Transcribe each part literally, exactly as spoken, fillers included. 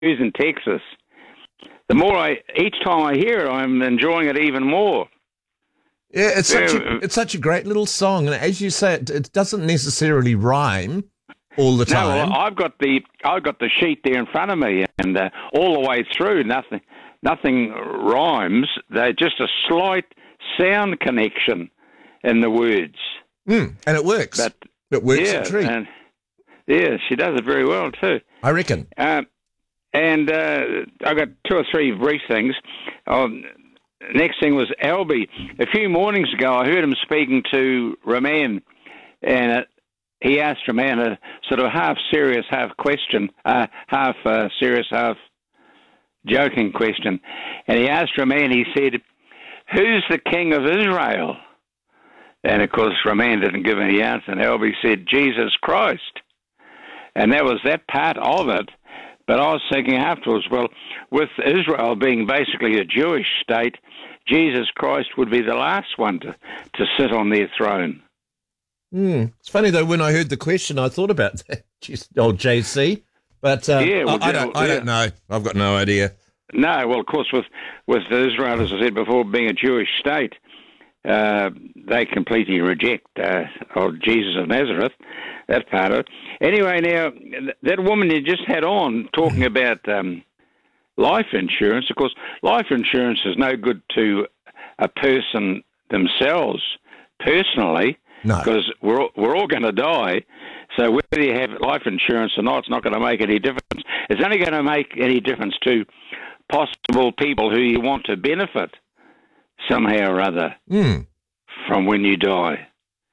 in Texas. The more I, each time I hear it, I'm enjoying it even more. Yeah, it's such a, it's such a great little song, and as you say, it, it doesn't necessarily rhyme all the time. No, well, I've got the I've got the sheet there in front of me, and uh, all the way through, nothing nothing rhymes. They're just a slight sound connection in the words, mm, and it works. But it works yeah, a treat. And, yeah, she does it very well too. I reckon. Um, and uh, I've got two or three brief things. Um, next thing was Albie. A few mornings ago, I heard him speaking to Roman, and uh, he asked Roman a sort of half serious, half question, uh, half uh, serious, half joking question. And he asked Roman, he said, "Who's the king of Israel?" And, of course, Roman didn't give any answer, and Albie said, "Jesus Christ." And that was that part of it. But I was thinking afterwards, well, with Israel being basically a Jewish state, Jesus Christ would be the last one to, to sit on their throne. Mm. It's funny, though, when I heard the question, I thought about that, old J C. But uh, yeah, well, I, I, don't, I don't know. I've got no idea. No, well, of course, with, with Israel, as I said before, being a Jewish state, uh, they completely reject uh, old Jesus of Nazareth, that part of it. Anyway, now, that woman you just had on talking about um, life insurance, of course, life insurance is no good to a person themselves personally, because no. we're, we're all going to die. So whether you have life insurance or not, it's not going to make any difference. It's only going to make any difference to possible people who you want to benefit somehow or other mm. from when you die.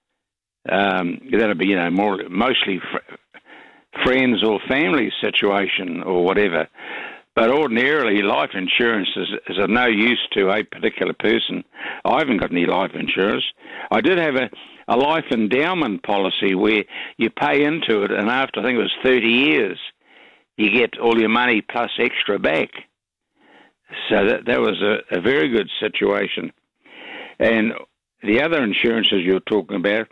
Um, that'll be, you know, more mostly fr- friends or family situation or whatever. But ordinarily, life insurance is, is of no use to a particular person. I haven't got any life insurance. I did have a, a life endowment policy where you pay into it, and after I think it was thirty years, you get all your money plus extra back. So that that was a, a very good situation. And the other insurances you're talking about,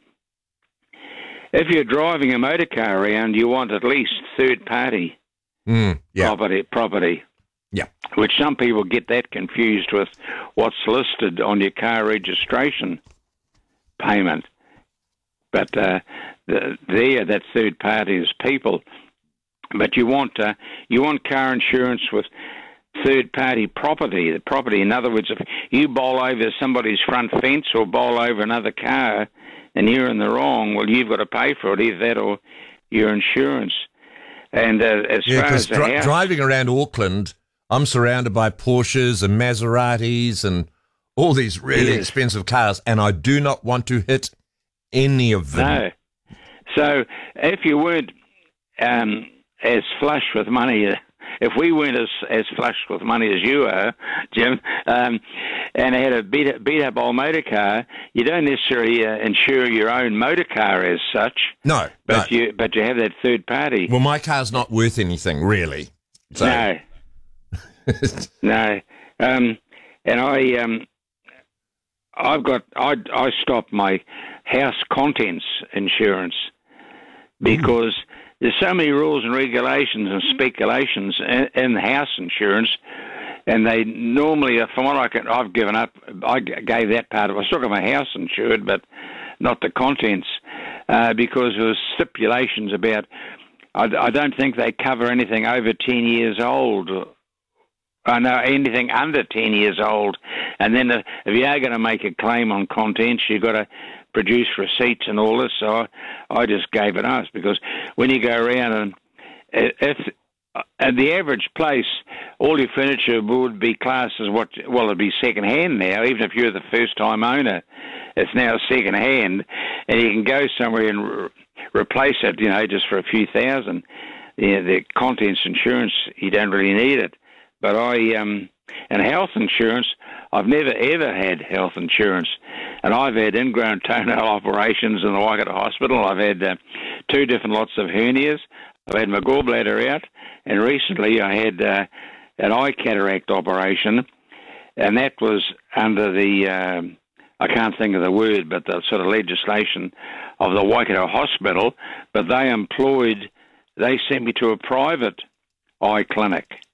if you're driving a motor car around, you want at least third-party mm, yeah. property, property, yeah. which some people get that confused with what's listed on your car registration payment. But uh, the, there, that third party is people. But you want uh, you want car insurance with third-party property. The property, in other words, if you bowl over somebody's front fence or bowl over another car, and you're in the wrong, well, you've got to pay for it, either that or your insurance. And uh, as yeah, far as the dri- house, driving around Auckland, I'm surrounded by Porsches and Maseratis and all these really yes. expensive cars, and I do not want to hit any of them. No. So if you weren't um, as flush with money, if we weren't as, as flush with money as you are, Jim, um, and had a beat, beat up old motor car, you don't necessarily uh, insure your own motor car as such. No, but no. you but you have that third party. Well, my car's not worth anything, really. So. No, no, um, and I um, I've got I I stopped my house contents insurance because. Mm. There's so many rules and regulations and speculations in, in house insurance, and they normally, from what I can, I've given up. I gave that part of it. I still got my house insured, but not the contents, uh, because there was stipulations about. I, I don't think they cover anything over ten years old. I know anything under ten years old, and then if you are going to make a claim on contents, you've got to produce receipts and all this. So I, I just gave it up because when you go around and if at the average place, all your furniture would be classed as what, well, it'd be second hand now. Even if you're the first time owner, it's now second hand, and you can go somewhere and re- replace it, you know, just for a few thousand. The, the contents insurance, you don't really need it. But I, um, and health insurance, I've never ever had health insurance. And I've had ingrown toenail operations in the Waikato Hospital. I've had uh, two different lots of hernias. I've had my gallbladder out. And recently I had uh, an eye cataract operation. And that was under the, um, I can't think of the word, but the sort of legislation of the Waikato Hospital. But they employed, they sent me to a private Eye Clinic.